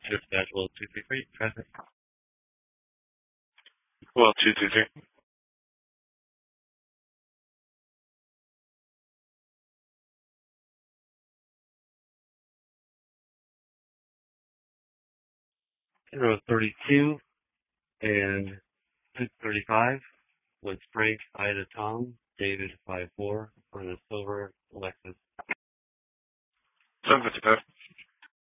Dispatch Will 233, traffic. Well, 223. Row 32 and 235 with Frank, Ida, Tom, David 54 on a silver Lexus. 755.